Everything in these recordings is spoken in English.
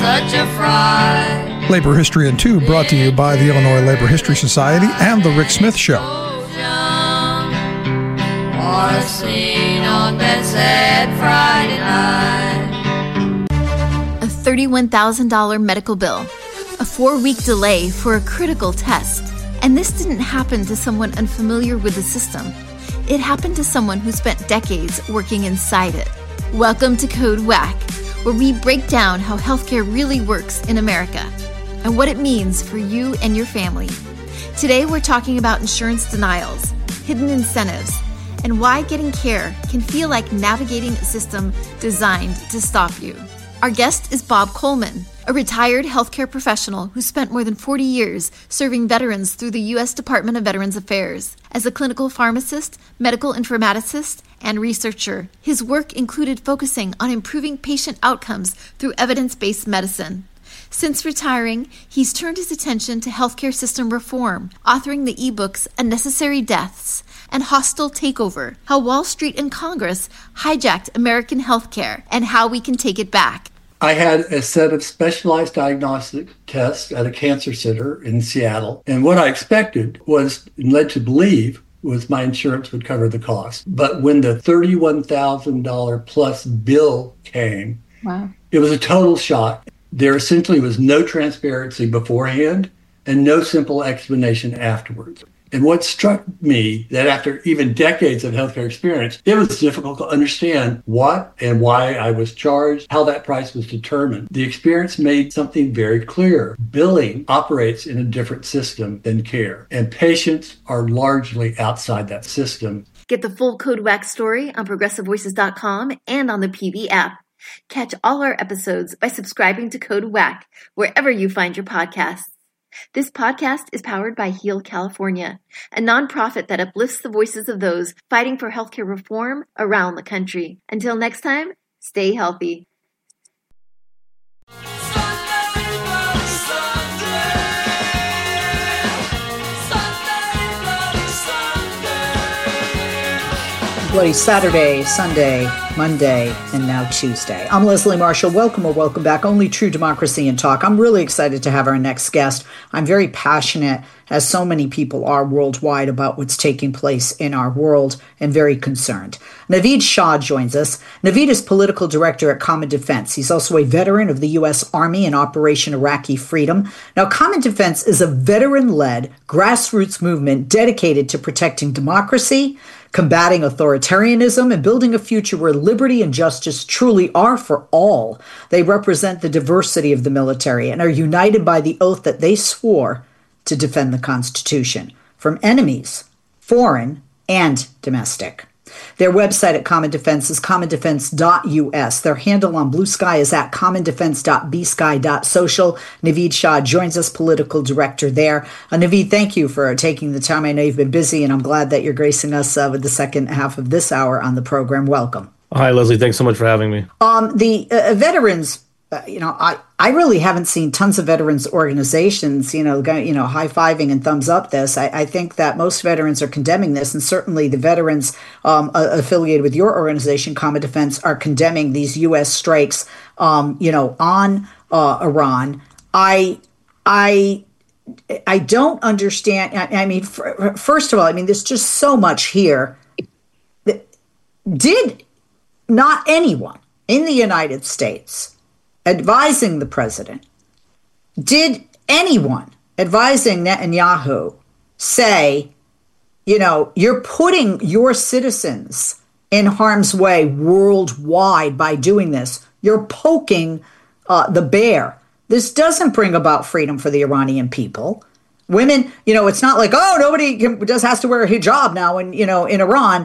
such a fright. Labor History in 2 brought to you by the Illinois Labor History Society and The Rick Smith Show. Or seen on that sad Friday night. A $31,000 medical bill, a 4-week delay for a critical test. And this didn't happen to someone unfamiliar with the system. It happened to someone who spent decades working inside it. Welcome to Code Whack, where we break down how healthcare really works in America and what it means for you and your family. Today we're talking about insurance denials, hidden incentives, and why getting care can feel like navigating a system designed to stop you. Our guest is Bob Coleman, a retired healthcare professional who spent more than 40 years serving veterans through the U.S. Department of Veterans Affairs. As a clinical pharmacist, medical informaticist, and researcher, his work included focusing on improving patient outcomes through evidence-based medicine. Since retiring, he's turned his attention to healthcare system reform, authoring the ebooks Unnecessary Deaths and Hostile Takeover, How Wall Street and Congress Hijacked American Healthcare and How We Can Take It Back. I had a set of specialized diagnostic tests at a cancer center in Seattle. And what I expected was, and led to believe, was my insurance would cover the cost. But when the $31,000 plus bill came, Wow. It was a total shock. There essentially was no transparency beforehand and no simple explanation afterwards. And what struck me that after even decades of healthcare experience, it was difficult to understand what and why I was charged, how that price was determined. The experience made something very clear. Billing operates in a different system than care, and patients are largely outside that system. Get the full Code Whack story on ProgressiveVoices.com and on the PV app. Catch all our episodes by subscribing to Code Whack wherever you find your podcasts. This podcast is powered by Heal California, a nonprofit that uplifts the voices of those fighting for healthcare reform around the country. Until next time, stay healthy. Bloody Saturday, Sunday, Monday, and now Tuesday. I'm Leslie Marshall. Welcome or welcome back. Only True Democracy and Talk. I'm really excited to have our next guest. I'm very passionate, as so many people are worldwide, about what's taking place in our world and very concerned. Naveed Shah joins us. Naveed is political director at Common Defense. He's also a veteran of the U.S. Army in Operation Iraqi Freedom. Now, Common Defense is a veteran-led grassroots movement dedicated to protecting democracy, combating authoritarianism, and building a future where liberty and justice truly are for all. They represent the diversity of the military and are united by the oath that they swore to defend the Constitution from enemies, foreign and domestic. Their website at Common Defense is commondefense.us. Their handle on Blue Sky is at commondefense.bsky.social. Naveed Shah joins us, political director there. Naveed, thank you for taking the time. I know you've been busy, and I'm glad that you're gracing us with the second half of this hour on the program. Welcome. Hi, Leslie. Thanks so much for having me. The veterans, I really haven't seen tons of veterans organizations, high-fiving and thumbs up this. I think that most veterans are condemning this, and certainly the veterans affiliated with your organization, Common Defense, are condemning these U.S. strikes, on Iran. I don't understand. First of all, there's just so much here. Did not anyone in the United States advising the president, did anyone advising Netanyahu say, you're putting your citizens in harm's way worldwide by doing this? You're poking the bear. This doesn't bring about freedom for the Iranian people. Women, it's not like, nobody has to wear a hijab now in Iran.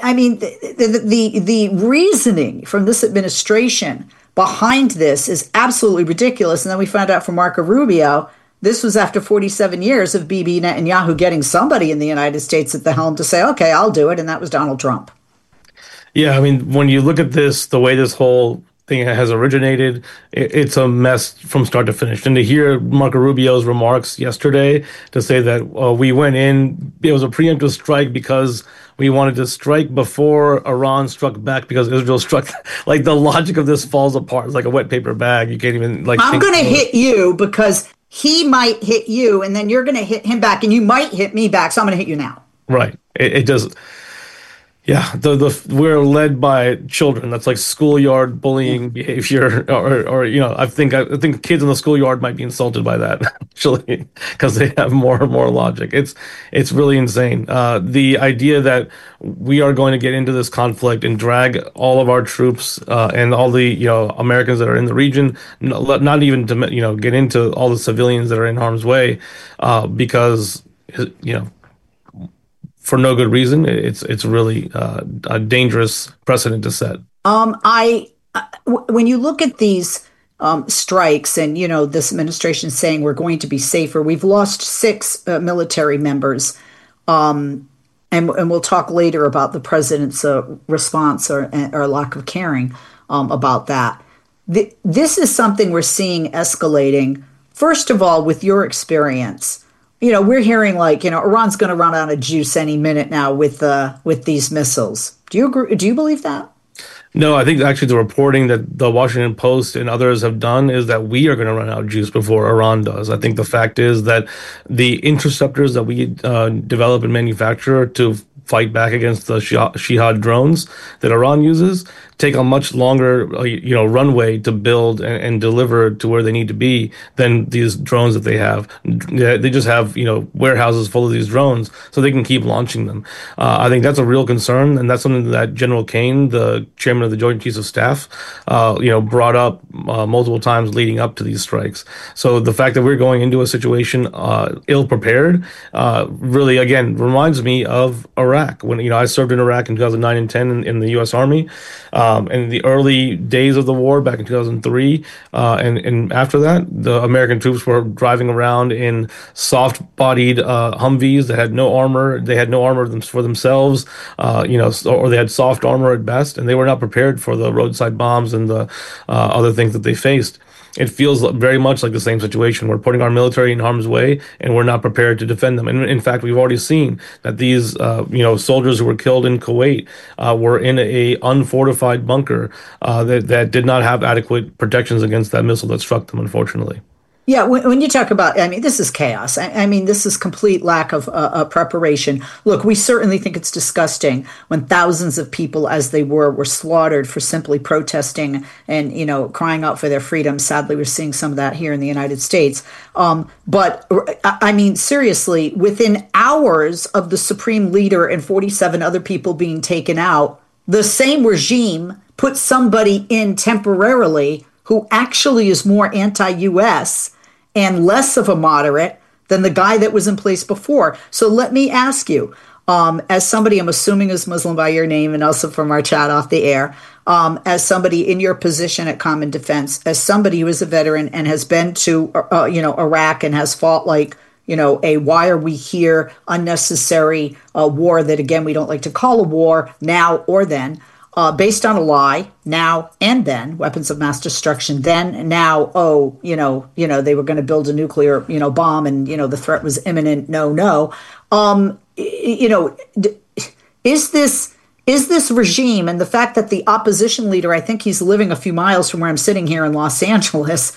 The reasoning from this administration behind this is absolutely ridiculous. And then we found out from Marco Rubio, this was after 47 years of Bibi Netanyahu getting somebody in the United States at the helm to say, okay, I'll do it. And that was Donald Trump. Yeah, when you look at this, the way this whole thing has originated. It's a mess from start to finish. And to hear Marco Rubio's remarks yesterday to say that we went in, it was a preemptive strike because we wanted to strike before Iran struck back because Israel struck. Like, the logic of this falls apart. It's like a wet paper bag. You can't even like. I'm going to hit you because he might hit you, and then you're going to hit him back, and you might hit me back. So I'm going to hit you now. Right. It does. Yeah, we're led by children. That's like schoolyard bullying behavior, or I think kids in the schoolyard might be insulted by that actually because they have more and more logic. It's really insane. The idea that we are going to get into this conflict and drag all of our troops and all the Americans that are in the region, not even to get into all the civilians that are in harm's way, because for no good reason. It's really a dangerous precedent to set. When you look at these strikes and, this administration saying we're going to be safer, we've lost 6 military members. And we'll talk later about the president's response or lack of caring about that. This is something we're seeing escalating. First of all, with your experience, we're hearing Iran's going to run out of juice any minute now with these missiles. Do you agree? Do you believe that? No, I think actually the reporting that the Washington Post and others have done is that we are going to run out of juice before Iran does. I think the fact is that the interceptors that we develop and manufacture to fight back against the Shahad drones that Iran uses take a much longer, runway to build and deliver to where they need to be than these drones that they have. They just have, warehouses full of these drones so they can keep launching them. I think that's a real concern, and that's something that General Kane, the chairman of the Joint Chiefs of Staff, brought up multiple times leading up to these strikes. So the fact that we're going into a situation ill-prepared really, again, reminds me of Iraq. When, I served in Iraq in 2009 and 10 in the U.S. Army. In the early days of the war back in 2003, and after that, the American troops were driving around in soft-bodied Humvees that had no armor. They had no armor for themselves, or they had soft armor at best, and they were not prepared for the roadside bombs and the other things that they faced. It feels very much like the same situation. We're putting our military in harm's way, and we're not prepared to defend them. And in fact, we've already seen that these, soldiers who were killed in Kuwait were in a unfortified bunker that did not have adequate protections against that missile that struck them, unfortunately. Yeah, when you talk about, this is chaos. This is complete lack of preparation. Look, we certainly think it's disgusting when thousands of people, as they were slaughtered for simply protesting and, crying out for their freedom. Sadly, we're seeing some of that here in the United States. But seriously, within hours of the supreme leader and 47 other people being taken out, the same regime put somebody in temporarily who actually is more anti-U.S. and less of a moderate than the guy that was in place before. So let me ask you, as somebody I'm assuming is Muslim by your name and also from our chat off the air, as somebody in your position at Common Defense, as somebody who is a veteran and has been to, Iraq and has fought a why are we here unnecessary war that, again, we don't like to call a war now or then. Based on a lie, now and then, weapons of mass destruction, then and now, they were going to build a nuclear, bomb and, the threat was imminent. No. Is this regime and the fact that the opposition leader, I think he's living a few miles from where I'm sitting here in Los Angeles,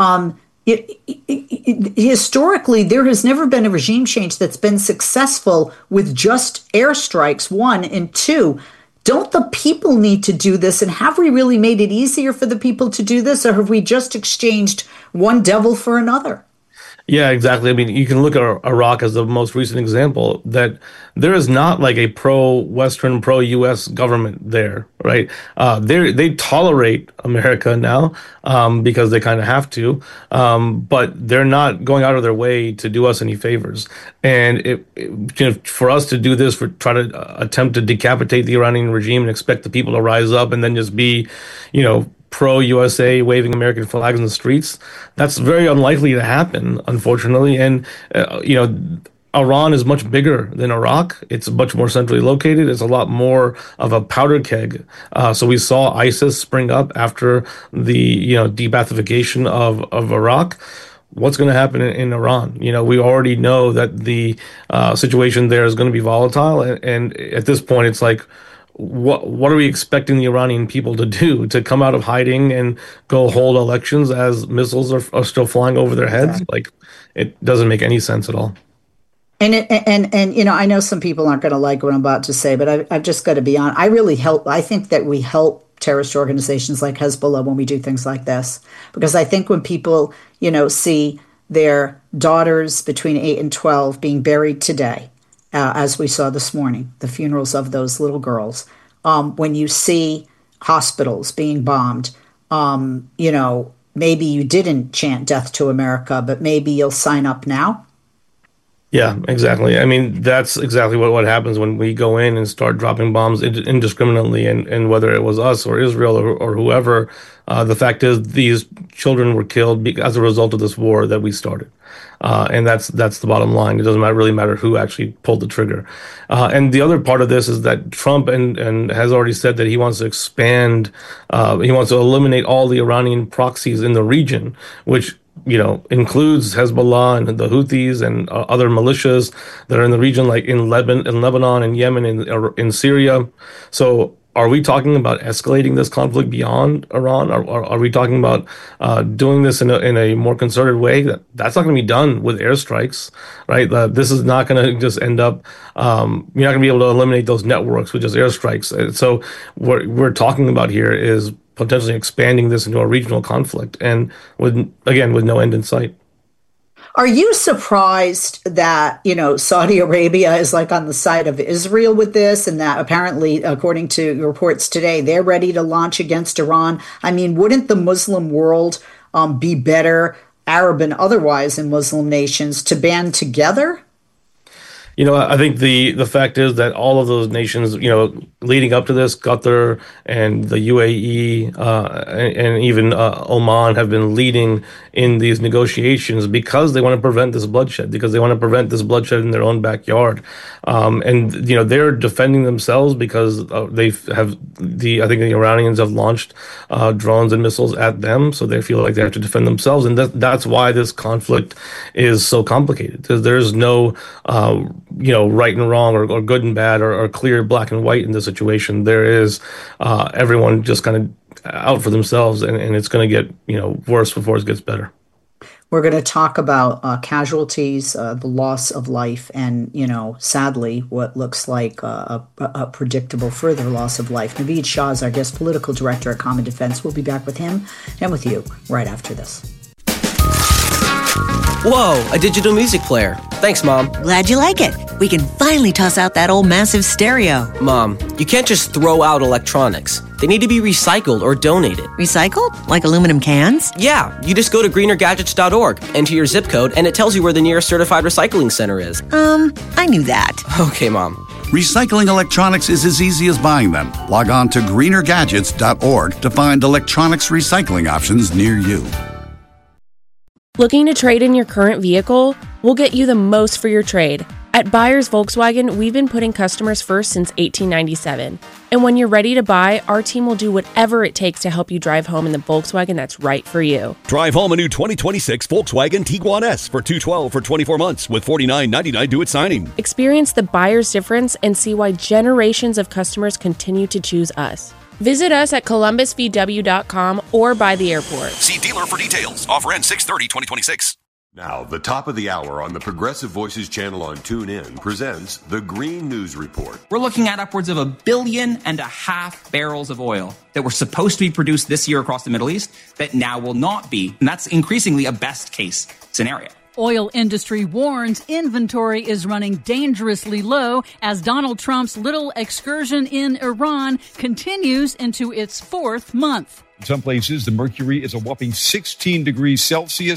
historically, there has never been a regime change that's been successful with just airstrikes, 1, and 2. Don't the people need to do this? And have we really made it easier for the people to do this? Or have we just exchanged one devil for another? Yeah, exactly. You can look at Iraq as the most recent example that there is not like a pro-Western, pro-U.S. government there, right? They tolerate America now because they kind of have to, but they're not going out of their way to do us any favors. And for us to do this, try to attempt to decapitate the Iranian regime and expect the people to rise up and then just be, pro-USA waving American flags in the streets, that's very unlikely to happen, unfortunately. And, Iran is much bigger than Iraq. It's much more centrally located. It's a lot more of a powder keg. So we saw ISIS spring up after the de-Baathification of Iraq. What's going to happen in Iran? We already know that the situation there is going to be volatile, and at this point, it's like, what are we expecting the Iranian people to do? To come out of hiding and go hold elections as missiles are still flying over their heads? Like, it doesn't make any sense at all. And I know some people aren't going to like what I'm about to say, but I've just got to be honest. I think that we help terrorist organizations like Hezbollah when we do things like this, because I think when people, see their daughters between 8 and 12 being buried today, as we saw this morning, the funerals of those little girls, when you see hospitals being bombed, maybe you didn't chant death to America, but maybe you'll sign up now. Yeah, exactly. I mean, that's exactly what happens when we go in and start dropping bombs indiscriminately, and whether it was us or Israel or whoever, the fact is these children were killed as a result of this war that we started. And that's the bottom line. It doesn't really matter who actually pulled the trigger. And the other part of this is that Trump and has already said that he wants to expand, he wants to eliminate all the Iranian proxies in the region, which includes Hezbollah and the Houthis and other militias that are in the region, like in Lebanon and Yemen and in Syria. So are we talking about escalating this conflict beyond Iran? Are we talking about doing this in a more concerted way? That's not going to be done with airstrikes, right? This is not going to just end up, you're not going to be able to eliminate those networks with just airstrikes. So what we're talking about here is potentially expanding this into a regional conflict, and with no end in sight. Are you surprised that, Saudi Arabia is like on the side of Israel with this, and that apparently, according to reports today, they're ready to launch against Iran? I mean, wouldn't the Muslim world be better, Arab and otherwise, in Muslim nations to band together? I think the fact is that all of those nations, leading up to this, Qatar and the UAE and even Oman have been leading in these negotiations because they want to prevent this bloodshed, in their own backyard. And they're defending themselves because I think the Iranians have launched drones and missiles at them, so they feel like they have to defend themselves. And that's why this conflict is so complicated, because there's no right and wrong or good and bad or clear black and white in this situation. There is everyone just kind of out for themselves, and it's going to get worse before it gets better. We're going to talk about casualties, the loss of life, and sadly, what looks like a predictable further loss of life. Naveed Shah is our guest political director at Common Defense. We'll be back with him and with you right after this. Whoa, a digital music player. Thanks, Mom. Glad you like it. We can finally toss out that old massive stereo. Mom, you can't just throw out electronics. They need to be recycled or donated. Recycled? Like aluminum cans? Yeah, you just go to greenergadgets.org, enter your zip code, and it tells you where the nearest certified recycling center is. I knew that. Okay, Mom. Recycling electronics is as easy as buying them. Log on to greenergadgets.org to find electronics recycling options near you. Looking to trade in your current vehicle? We'll get you the most for your trade. At Buyers Volkswagen, we've been putting customers first since 1897. And when you're ready to buy, our team will do whatever it takes to help you drive home in the Volkswagen that's right for you. Drive home a new 2026 Volkswagen Tiguan S for $212 for 24 months with $49.99 due at signing. Experience the buyer's difference and see why generations of customers continue to choose us. Visit us at columbusvw.com or by the airport. See dealer for details. Offer ends 6/30/2026. Now, the top of the hour on the Progressive Voices channel on TuneIn presents the Green News Report. We're looking at upwards of 1.5 billion barrels of oil that were supposed to be produced this year across the Middle East that now will not be. And that's increasingly a best case scenario. Oil industry warns inventory is running dangerously low as Donald Trump's little excursion in Iran continues into its 4th month. In some places, the mercury is a whopping 16 degrees Celsius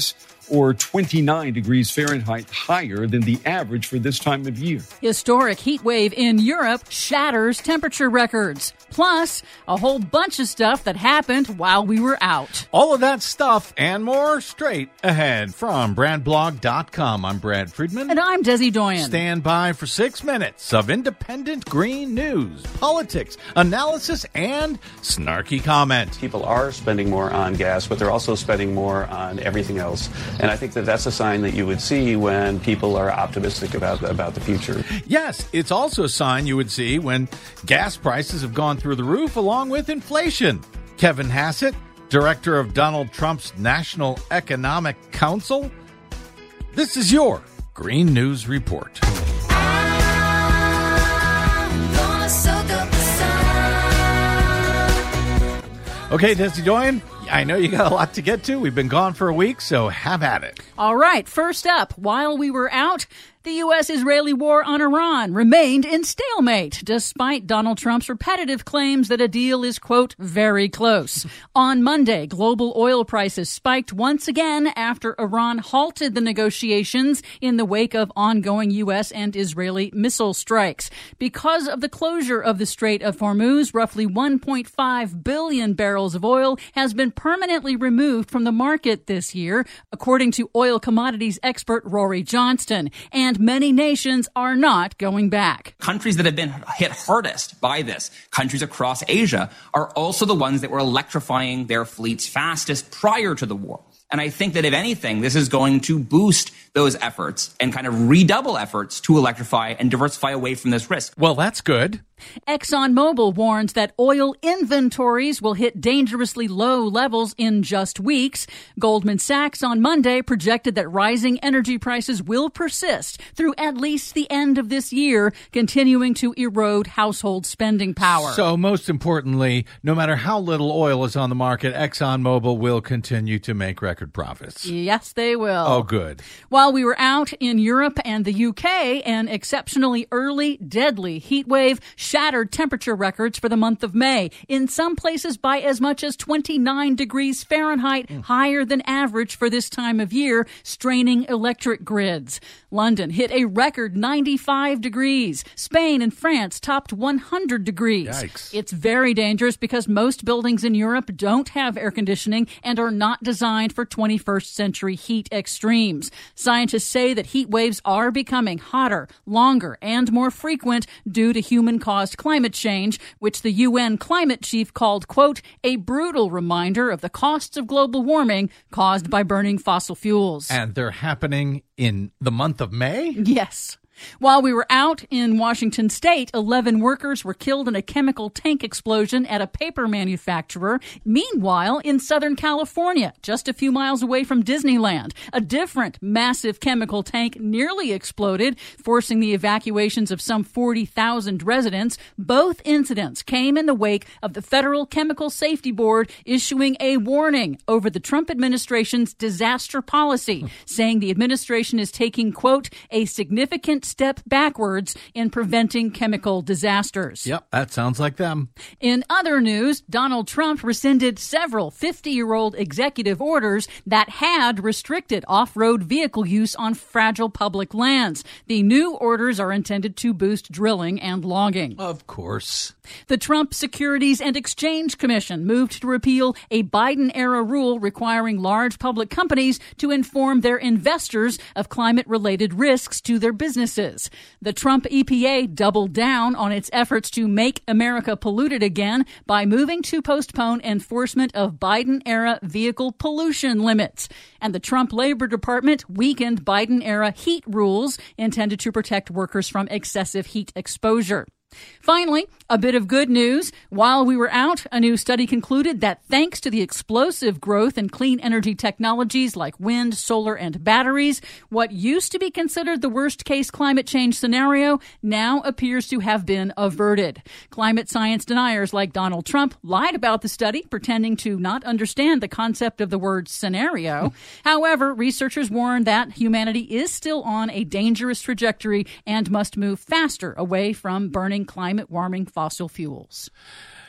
or 29 degrees Fahrenheit higher than the average for this time of year. Historic heat wave in Europe shatters temperature records. Plus, a whole bunch of stuff that happened while we were out. All of that stuff and more straight ahead from BradBlog.com. I'm Brad Friedman. And I'm Desi Doyen. Stand by for 6 minutes of independent green news, politics, analysis, and snarky comment. People are spending more on gas, but they're also spending more on everything else. And I think that that's a sign that you would see when people are optimistic about the future. Yes, it's also a sign you would see when gas prices have gone through the roof along with inflation. Kevin Hassett, director of Donald Trump's National Economic Council. This is your Green News Report. Okay, Desi Doyen, I know you got a lot to get to. We've been gone for a week, so have at it. All right, first up, while we were out, the U.S.-Israeli war on Iran remained in stalemate, despite Donald Trump's repetitive claims that a deal is, quote, very close. On Monday, global oil prices spiked once again after Iran halted the negotiations in the wake of ongoing U.S. and Israeli missile strikes. Because of the closure of the Strait of Hormuz, roughly 1.5 billion barrels of oil has been permanently removed from the market this year, according to oil commodities expert Rory Johnston. And many nations are not going back. Countries that have been hit hardest by this, countries across Asia, are also the ones that were electrifying their fleets fastest prior to the war. And I think that if anything, this is going to boost those efforts and kind of redouble efforts to electrify and diversify away from this risk. Well, that's good. ExxonMobil warns that oil inventories will hit dangerously low levels in just weeks. Goldman Sachs on Monday projected that rising energy prices will persist through at least the end of this year, continuing to erode household spending power. So most importantly, no matter how little oil is on the market, ExxonMobil will continue to make record profits. Yes, they will. Oh, good. While we were out in Europe and the UK, an exceptionally early, deadly heat wave shattered temperature records for the month of May, in some places by as much as 29 degrees Fahrenheit, higher than average for this time of year, straining electric grids. London hit a record 95 degrees. Spain and France topped 100 degrees. Yikes. It's very dangerous because most buildings in Europe don't have air conditioning and are not designed for 21st century heat extremes. Scientists say that heat waves are becoming hotter, longer, and more frequent due to human-caused climate change, which the UN climate chief called, quote, a brutal reminder of the costs of global warming caused by burning fossil fuels. And they're happening in the month of May? Yes. While we were out in Washington state, 11 workers were killed in a chemical tank explosion at a paper manufacturer. Meanwhile, in Southern California, just a few miles away from Disneyland, a different massive chemical tank nearly exploded, forcing the evacuations of some 40,000 residents. Both incidents came in the wake of the Federal Chemical Safety Board issuing a warning over the Trump administration's disaster policy, saying the administration is taking, quote, a significant step backwards in preventing chemical disasters. Yep, that sounds like them. In other news, Donald Trump rescinded several 50-year-old executive orders that had restricted off-road vehicle use on fragile public lands. The new orders are intended to boost drilling and logging. Of course. The Trump Securities and Exchange Commission moved to repeal a Biden-era rule requiring large public companies to inform their investors of climate-related risks to their businesses. The Trump EPA doubled down on its efforts to make America polluted again by moving to postpone enforcement of Biden-era vehicle pollution limits. And the Trump Labor Department weakened Biden-era heat rules intended to protect workers from excessive heat exposure. Finally, a bit of good news. While we were out, a new study concluded that thanks to the explosive growth in clean energy technologies like wind, solar, and batteries, what used to be considered the worst-case climate change scenario now appears to have been averted. Climate science deniers like Donald Trump lied about the study, pretending to not understand the concept of the word scenario. However, researchers warn that humanity is still on a dangerous trajectory and must move faster away from burning climate-warming fossil fuels.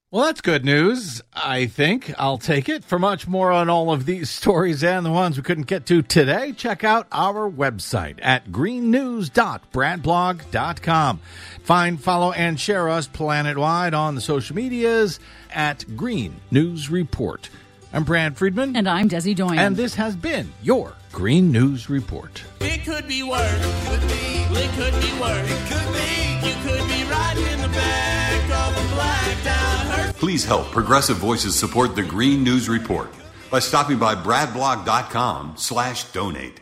Well, that's good news, I think. I'll take it. For much more on all of these stories and the ones we couldn't get to today, check out our website at greennews.bradblog.com. Find, follow, and share us planet-wide on the social medias at Green News Report. I'm Brad Friedman. And I'm Desi Doyen. And this has been your Green News Report. It could be worse. It could be. It could be worse. It could be. You could be riding in the back of a blacked out hearse. Please help Progressive Voices support the Green News Report by stopping by bradblog.com/donate.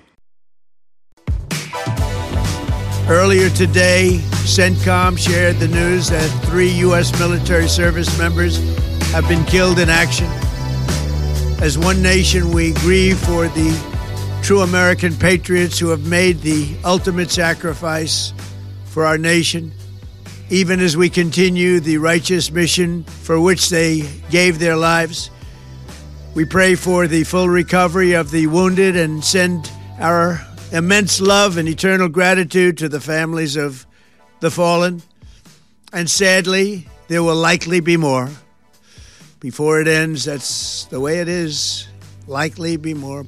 Earlier today, CENTCOM shared the news that 3 U.S. military service members have been killed in action. As one nation, we grieve for the true American patriots who have made the ultimate sacrifice for our nation, even as we continue the righteous mission for which they gave their lives. We pray for the full recovery of the wounded and send our immense love and eternal gratitude to the families of the fallen. And sadly, there will likely be more. Before it ends, that's the way it is. Likely be more.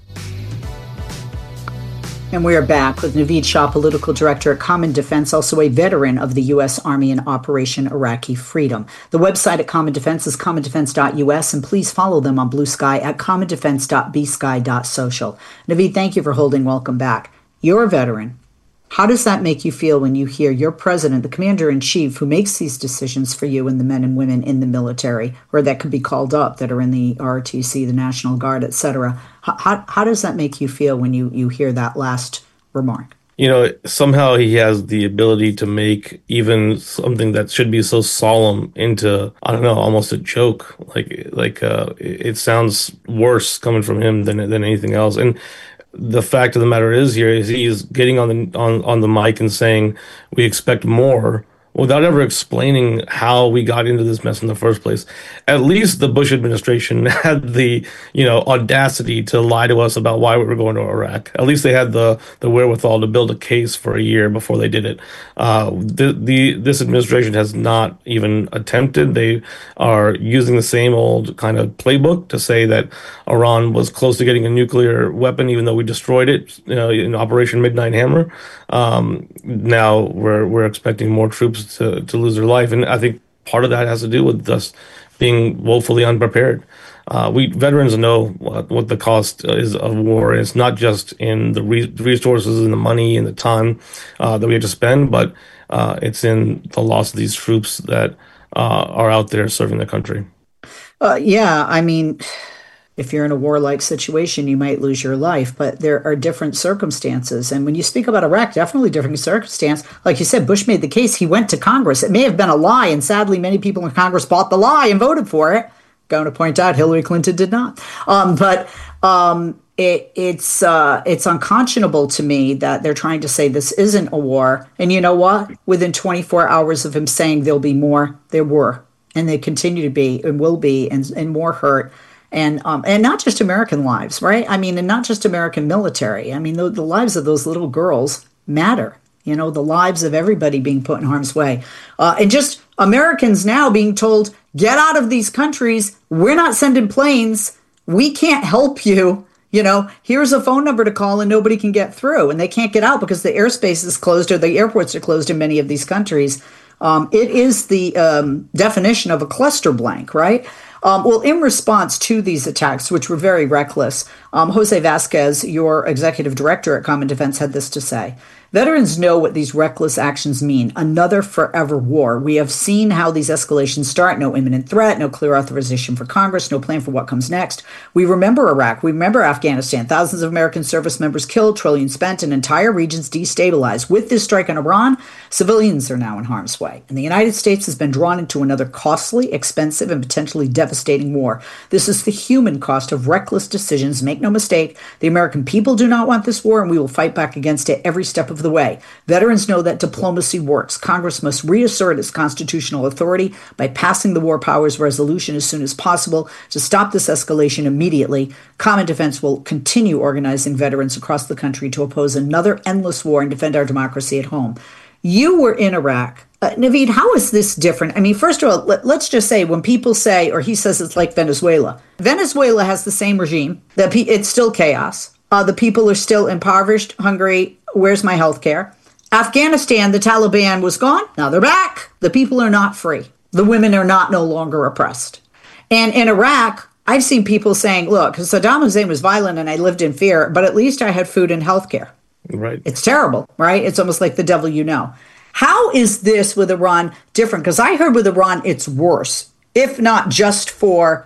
And we are back with Naveed Shah, political director at Common Defense, also a veteran of the U.S. Army in Operation Iraqi Freedom. The website at Common Defense is commondefense.us, and please follow them on Blue Sky at commondefense.bsky.social. Naveed, thank you for holding. Welcome back. You're a veteran. How does that make you feel when you hear your president, the commander-in-chief, who makes these decisions for you and the men and women in the military, or that could be called up, that are in the ROTC, the National Guard, et cetera? How does that make you feel when you hear that last remark? You know, somehow he has the ability to make even something that should be so solemn into, I don't know, almost a joke. It sounds worse coming from him than anything else. And the fact of the matter is he's getting on the mic and saying we expect more without ever explaining how we got into this mess in the first place. At least the Bush administration had the, audacity to lie to us about why we were going to Iraq. At least they had the wherewithal to build a case for a year before they did it. This administration has not even attempted. They are using the same old kind of playbook to say that Iran was close to getting a nuclear weapon, even though we destroyed it, in Operation Midnight Hammer. Now we're expecting more troops to lose their life. And I think part of that has to do with us being woefully unprepared. We veterans know what the cost is of war. It's not just in the resources and the money and the time that we have to spend, but it's in the loss of these troops that are out there serving the country. If you're in a warlike situation, you might lose your life, but there are different circumstances. And when you speak about Iraq, definitely different circumstance. Like you said, Bush made the case. He went to Congress. It may have been a lie, and sadly, many people in Congress bought the lie and voted for it. Going to point out, Hillary Clinton did not. It's unconscionable to me that they're trying to say this isn't a war. And you know what? Within 24 hours of him saying there'll be more, there were, and they continue to be, and will be, and more hurt. And not just American lives, right? And not just American military. The lives of those little girls matter. The lives of everybody being put in harm's way. And just Americans now being told, get out of these countries. We're not sending planes. We can't help you. Here's a phone number to call and nobody can get through. And they can't get out because the airspace is closed or the airports are closed in many of these countries. It is the definition of a cluster blank, right? In response to these attacks, which were very reckless, Jose Vasquez, your executive director at Common Defense, had this to say. Veterans know what these reckless actions mean. Another forever war. We have seen how these escalations start. No imminent threat, no clear authorization for Congress, no plan for what comes next. We remember Iraq. We remember Afghanistan. Thousands of American service members killed, trillions spent, and entire regions destabilized. With this strike on Iran, civilians are now in harm's way. And the United States has been drawn into another costly, expensive, and potentially devastating war. This is the human cost of reckless decisions. Make no mistake, the American people do not want this war, and we will fight back against it every step of the way. Veterans know that diplomacy works. Congress must reassert its constitutional authority by passing the War Powers Resolution as soon as possible to stop this escalation immediately. Common Defense will continue organizing veterans across the country to oppose another endless war and defend our democracy at home. You were in Iraq. Naveed, how is this different? I mean, first of all, let's just say when people say, or he says it's like Venezuela. Venezuela has the same regime. It's still chaos. The people are still impoverished, hungry. Where's my health care? Afghanistan, the Taliban was gone. Now they're back. The people are not free. The women are no longer oppressed. And in Iraq, I've seen people saying, look, Saddam Hussein was violent and I lived in fear, but at least I had food and health care. Right. It's terrible, right? It's almost like the devil you know. How is this with Iran different? Because I heard with Iran, it's worse, if not just for,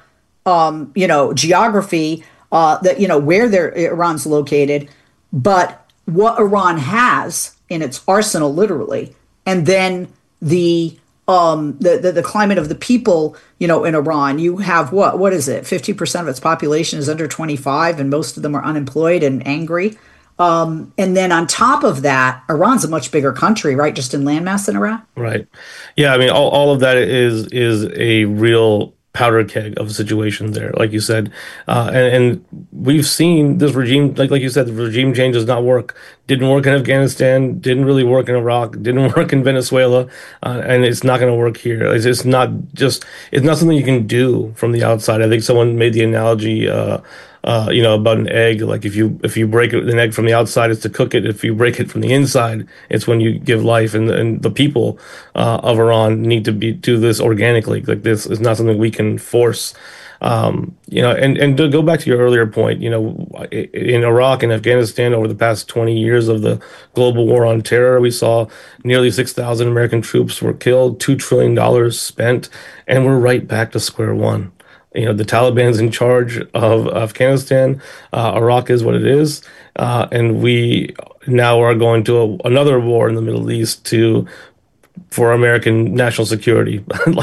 geography, where Iran's located, but what Iran has in its arsenal, literally, and then the climate of the people, in Iran. You have what is it? 50% of its population is under 25, and most of them are unemployed and angry. And then on top of that, Iran's a much bigger country, right? Just in landmass than Iraq. Right. Yeah. I mean, all of that is a real powder keg of a situation there, like you said. And we've seen this regime, like you said, the regime change does not work. Didn't work in Afghanistan, didn't really work in Iraq, didn't work in Venezuela, and it's not going to work here. It's not something you can do from the outside. I think someone made the analogy, about an egg. Like if you break an egg from the outside, it's to cook it. If you break it from the inside, it's when you give life. And the people of Iran need to do this organically. Like this is not something we can force. And to go back to your earlier point, in Iraq and Afghanistan over the past 20 years of the global war on terror, we saw nearly 6,000 American troops were killed, $2 trillion spent, and we're right back to square one. The Taliban's in charge of Afghanistan. Iraq is what it is. And we now are going to another war in the Middle East for American national security.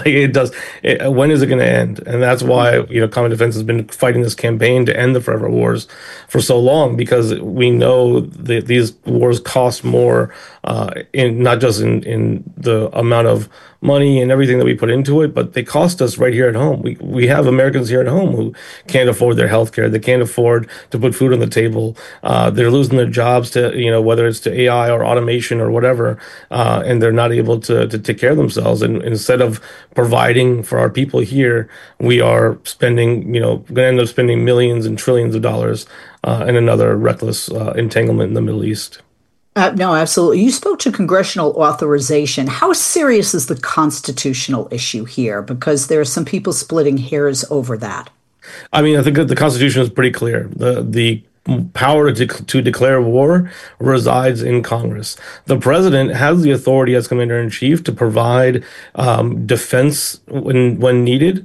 When is it going to end? And that's why, Common Defense has been fighting this campaign to end the forever wars for so long, because we know that these wars cost more, not just in the amount of money and everything that we put into it, but they cost us right here at home. We have Americans here at home who can't afford their health care. They can't afford to put food on the table. They're losing their jobs to, whether it's to AI or automation or whatever, and they're not able to take care of themselves. And instead of providing for our people here, we are spending, going to end up spending millions and trillions of dollars in another reckless entanglement in the Middle East. No, absolutely. You spoke to congressional authorization. How serious is the constitutional issue here? Because there are some people splitting hairs over that. I mean, I think that the Constitution is pretty clear. The power to declare war resides in Congress. The president has the authority as commander-in-chief to provide defense when needed,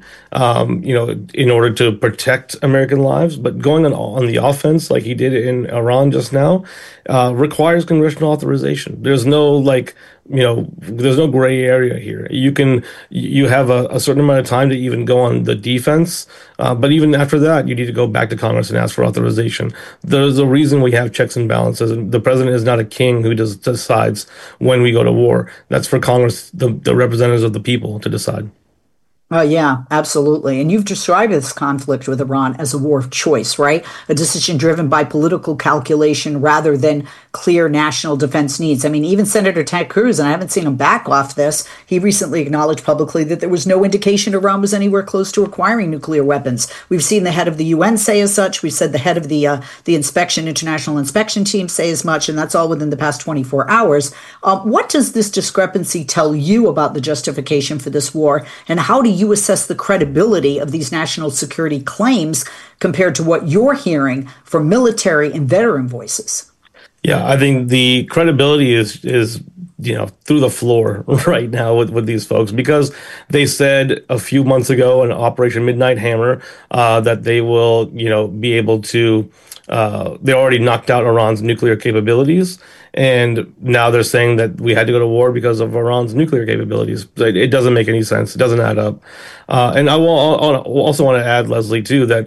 in order to protect American lives. But going on the offense, like he did in Iran just now, requires congressional authorization. There's no there's no gray area here. You have a certain amount of time to even go on the defense, but even after that, you need to go back to Congress and ask for authorization. There's a reason we have checks and balances. The president is not a king who decides when we go to war. That's for Congress, the representatives of the people, to decide. Yeah, absolutely. And you've described this conflict with Iran as a war of choice, right? A decision driven by political calculation rather than clear national defense needs. I mean, even Senator Ted Cruz, and I haven't seen him back off this, he recently acknowledged publicly that there was no indication Iran was anywhere close to acquiring nuclear weapons. We've seen the head of the UN say as such. We've said the head of the international inspection team say as much, and that's all within the past 24 hours. What does this discrepancy tell you about the justification for this war, and how do you assess the credibility of these national security claims compared to what you're hearing from military and veteran voices? Yeah, I think the credibility is through the floor right now with these folks, because they said a few months ago in Operation Midnight Hammer that they will, be able to. They already knocked out Iran's nuclear capabilities, and now they're saying that we had to go to war because of Iran's nuclear capabilities. It doesn't make any sense. It doesn't add up. And I will also want to add, Leslie, too, that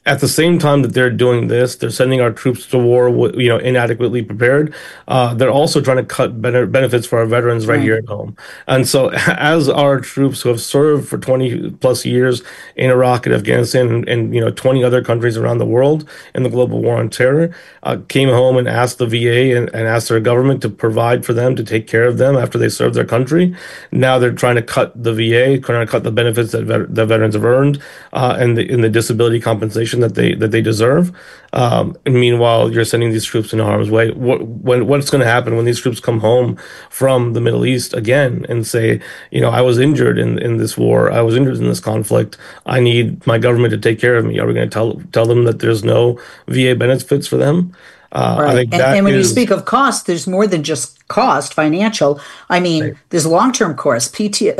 At the same time that they're doing this, they're sending our troops to war, inadequately prepared. They're also trying to cut benefits for our veterans right here at home. And so as our troops who have served for 20 plus years in Iraq and Afghanistan and 20 other countries around the world in the global war on terror, came home and asked the VA and asked their government to provide for them, to take care of them after they served their country. Now they're trying to cut the VA, trying to cut the benefits that veterans have earned, and the disability compensation that they deserve. And meanwhile, you're sending these troops into harm's way. What's going to happen when these troops come home from the Middle East again and say, I was injured in this war, I was injured in this conflict, I need my government to take care of me? Are we going to tell them that there's no VA benefits for them? Right. I think and when you speak of cost, there's more than just cost, financial. I mean, there's long-term cost,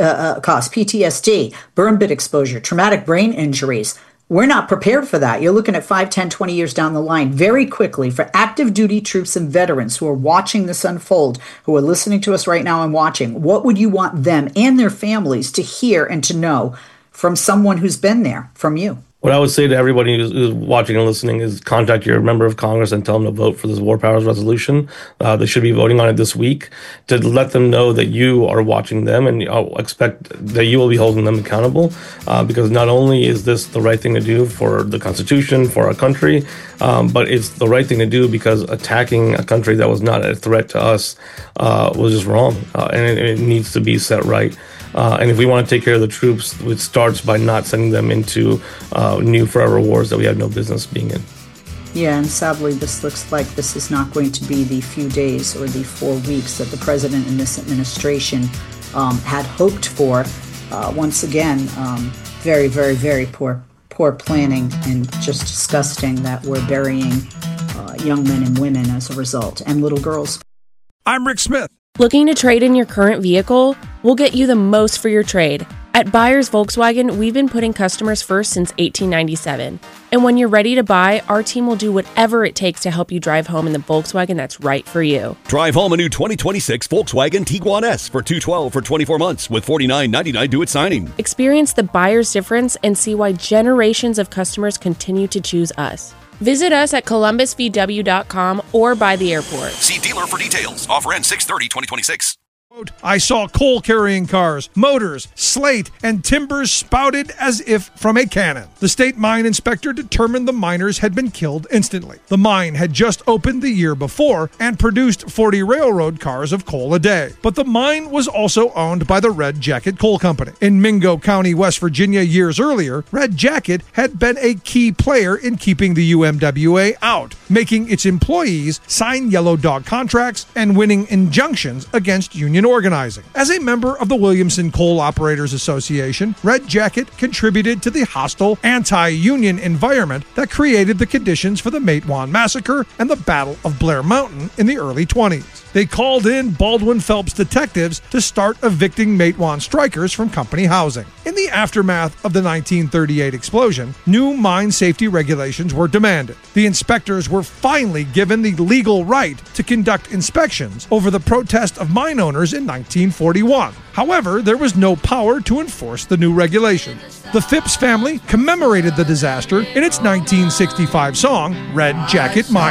PTSD, burn pit exposure, traumatic brain injuries. We're not prepared for that. You're looking at 5, 10, 20 years down the line. Very quickly, for active duty troops and veterans who are watching this unfold, who are listening to us right now and watching, what would you want them and their families to hear and to know from someone who's been there, from you? What I would say to everybody who's watching and listening is contact your member of Congress and tell them to vote for this War Powers resolution. They should be voting on it this week to let them know that you are watching them, and expect that you will be holding them accountable, because not only is this the right thing to do for the Constitution, for our country, but it's the right thing to do because attacking a country that was not a threat to us was just wrong, and it needs to be set right. And if we want to take care of the troops, it starts by not sending them into new forever wars that we have no business being in. Yeah, and sadly, this looks like this is not going to be the few days or the 4 weeks that the president and this administration had hoped for. Once again, very, very, very poor planning, and just disgusting that we're burying young men and women as a result, and little girls. I'm Rick Smith. Looking to trade in your current vehicle? We'll get you the most for your trade. At Buyers Volkswagen, we've been putting customers first since 1897. And when you're ready to buy, our team will do whatever it takes to help you drive home in the Volkswagen that's right for you. Drive home a new 2026 Volkswagen Tiguan S for $212 for 24 months with $49.99 due at signing. Experience the buyer's difference and see why generations of customers continue to choose us. Visit us at columbusvw.com or by the airport. See dealer for details. Offer ends 6/30/2026. I saw coal-carrying cars, motors, slate, and timbers spouted as if from a cannon. The state mine inspector determined the miners had been killed instantly. The mine had just opened the year before and produced 40 railroad cars of coal a day. But the mine was also owned by the Red Jacket Coal Company. In Mingo County, West Virginia, years earlier, Red Jacket had been a key player in keeping the UMWA out, making its employees sign yellow dog contracts and winning injunctions against union organizing. As a member of the Williamson Coal Operators Association, Red Jacket contributed to the hostile, anti-union environment that created the conditions for the Matewan Massacre and the Battle of Blair Mountain in the early 20s. They called in Baldwin Phelps detectives to start evicting Matewan strikers from company housing. In the aftermath of the 1938 explosion, new mine safety regulations were demanded. The inspectors were finally given the legal right to conduct inspections over the protest of mine owners in 1941. However, there was no power to enforce the new regulation. The Phipps family commemorated the disaster in its 1965 song, Red Jacket Mine.